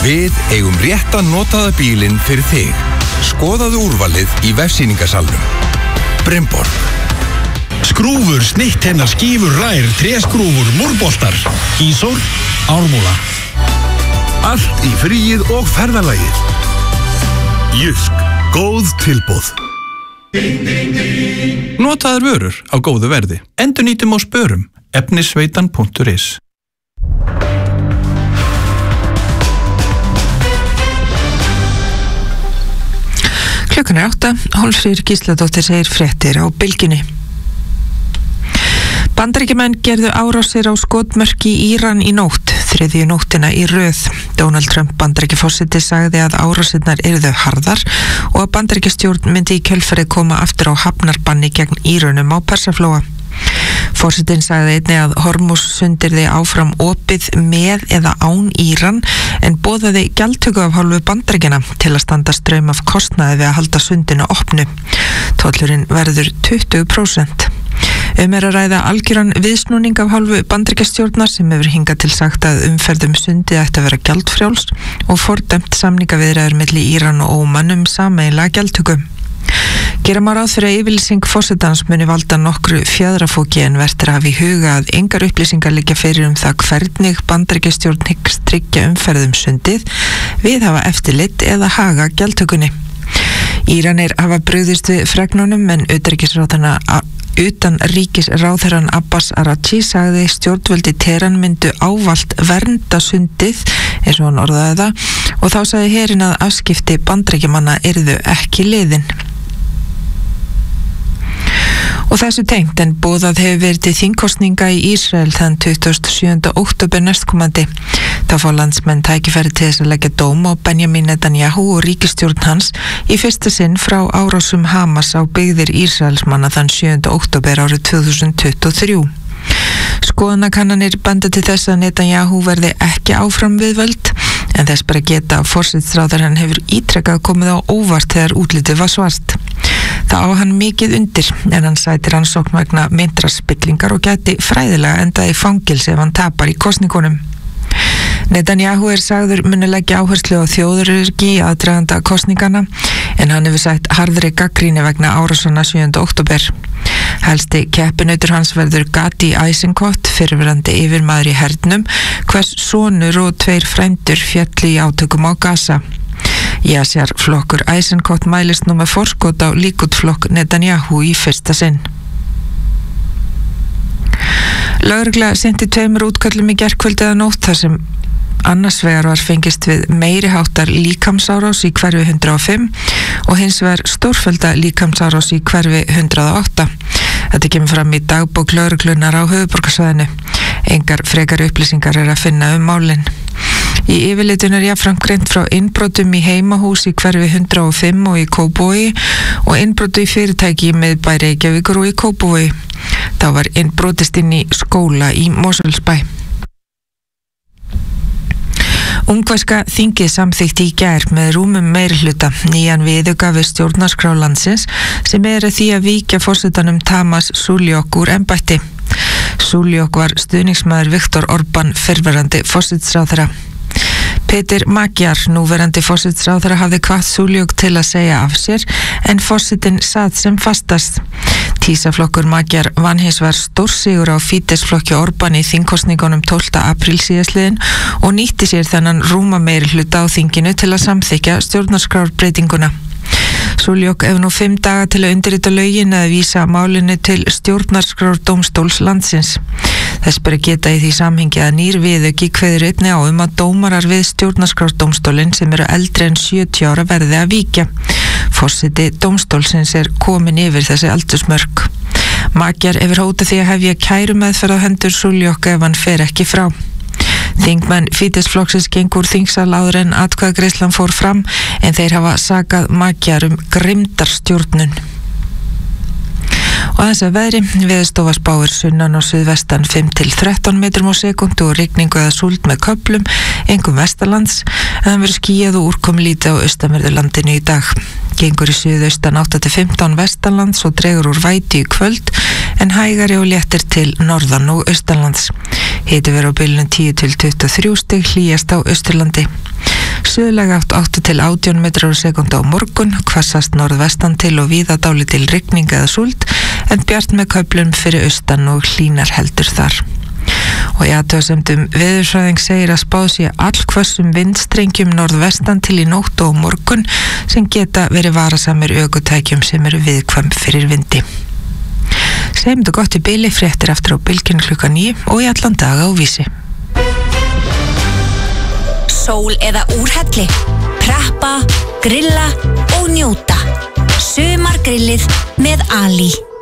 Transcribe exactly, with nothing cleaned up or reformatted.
Við eigum rétta notaða bílinn fyrir þig. Skoðaðu úrvalið í vefsýningasalnum. Brimborg. Skrúfur, snittheinar, skífur, rær, tréskrúfur, múrboltar. Ísór, Ármúla. Allt í fríið og ferðalagið. Jysk, góð tilboð. Notaðar vörur á góðu verði. Endurnýtum og spörum. efnisveitan punktur is. Klukkan er átta, Hólmfríður Gísladóttir segir fréttir á Bylgjunni. Bandaríkjamenn gerðu árásir á skotmörk í Íran í nótt, þriðju nóttina í röð. Donald Trump Bandaríkjaforseti sagði að árásirnar yrðu harðar og að Bandaríkjastjórn myndi í kjölfarið koma aftur á hafnarbanni gegn Írönum á Persaflóa. Forsetinn sagði einnig að Hormússundirði áfram opið með eða án Íran en boðaði gjaldtöku af hálfu Bandaríkjanna til að standa straum af kostnaði við að halda sundinu opnu. Tollurinn verður tuttugu prósent. Um er að ræða algjöran viðsnúning af hálfu Bandaríkjastjórnar sem hefur hingað til sagt að umferðum sundið ætti að vera gjaldfrjáls og fordæmt samningaviðræður milli Íran og Óman um sameiginlega gjaldtöku. Gera má ráð fyrir að yfirlýsing forsetans muni valda nokkru fjaðrafóki en vert er að hafa í huga að engar upplýsingar liggja fyrir um það hvernig Bandaríkjastjórn hyggst tryggja umferðum sundið, viðhafa eftirlit eða haga gjaldtökunni. Íranir hafa brugðist við fregnunum en utanríkisráðherra utan ríkisráðherrann Abbas Araghchi sagði stjórnvöld í Teheran myndu ávallt vernda sundið, eins og hann orðaði það, og þá sagði herinn að afskipti Bandaríkjamanna yrðu ekki liðin. Og þessu tengt en boðað hefur verið til þingkosninga í Ísrael þann tuttugasta og sjöunda október næstkomandi. Þá fá landsmenn tækifæri til þess að leggja dóm á Benjamin Netanyahu og ríkisstjórn hans í fyrsta sinn frá árásum Hamas á byggðir Ísraelsmanna þann sjöunda október árið tvö þúsund tuttugu og þrjú. Skoðanakannanir benda til þess að Netanyahu verði ekki áfram við völd en þess bara geta að forsætisráðherrann hefur ítrekað komið á óvart þegar útlitið var svart. Það á hann mikið undir en hann sætir rannsókn vegna meintra spillingar og gæti fræðilega endað í fangilsi ef hann tapar í kosningunum. Netanyahu er sagður muni leggja áherslu á þjóðaröryggi í aðdraganda kosningana en hann hefur sætt harðri gagnrýni vegna árásanna sjöunda október. Helsti keppinautur hans verður Gadi Eisenkot, fyrrverandi yfirmaður í hernum, hvers sonur og tveir frændur féllu í átökum á Gaza. Yasser flokkur Eisenkot mælist nú með forskot á Líkúd-flokk Netanyahu í fyrsta sinn. Lögregla sinnti tveimur útköllum í gærkvöldið að nótt þar sem annars vegar var fengist við meiri háttar líkamsárás í hverfi hundrað og fimm og hins vegar stórfellda líkamsárás í hverfi hundrað og átta. Þetta kemur fram í dagbók lögreglunar á höfuðborgarsvæðinu. Engar frekari upplýsingar er að finna um málin. Í yfirlitun er jafnframt greint frá innbrotum í heimahús í hverfi hundrað og fimm og í Kópavogi og innbrotu í fyrirtæki í miðbæ Reykjavíkur og í Kópavogi. Þá var innbrotist inn í skóla í Mosfellsbæ. Ungverska þingið samþykkti í gær með rúmum meirihluta nýjan viðauka við stjórnarskrá landsins sem er að því að víkja forsetanum Tamás Suljók úr embætti. Suljók var stuðningsmaður Viktor Orbán fyrrverandi forsætisráðherra. Peter Magyar, núverandi forsætisráðherra, hafði hvatt Suljók til að segja af sér en forsetinn sat sem fastast. Tísaflokkur Magyar vann hins vegar stórsigur á Fidesz-flokki Orbán í þingkosningunum tólfta apríl síðastliðinn og nýtti sér þennan rúma meirihluta á þinginu til að samþykkja stjórnarskrárbreytinguna. Suljók hefur nú fimm daga til að undirrita lögin eða vísa málinu til stjórnarskrárdómstóls landsins. Þess ber að geta í því samhengi að nýr viðauki kveður einnig á um að dómarar við stjórnarskrárdómstólinn sem eru eldri en sjötíu ára verði að víkja. Forseti dómstólsins er komin yfir þessi aldursmörk. Magyar hefur hótað því að hefja kærumeðferð á hendur Suljók ef hann fer ekki frá. Þingmenn Fidesz-flokksins gengur þingsal áður en atkvæðagreiðslan fór fram en þeir hafa sakað Magyar um grimmdarstjórnun. Og þess að veðri, Veðurstofa spáir sunnan og suðvestan fimm til þrettán metrum á sekúndu og rigningu eða súld með köflum, einkum vestanlands, en það verður skýjað og úrkomulítið á austanverðurlandinu í dag. Gengur í suðaustan átta til fimmtán vestanlands og dregur úr vætu í kvöld, en hægari og léttir til norðan og austanlands. Hiti verður á bilinu tíu til tuttugu og þrjú stig, hlýjast á Austurlandi. Suðlæg átt átta til átján metrar á sekúndu á morgun, hvassast norðvestan til og víða dálítil rigning eða súld, en bjart með köflum fyrir austan og hlýnar heldur þar. Og í athugasemdum veðurfræðing segir að spáð sé allhvössum vindstrengjum norðvestan til í nótt og morgun sem geta verið varasamir ökutækjum sem eru viðkvæm fyrir vindi. Segjum þetta gott í bili, fréttir aftur á Bylgjunni klukkan níu og í allan daga á Vísi. Sól eða úrhelli, preppa, grilla og njóta. Sumargrillið með Ali.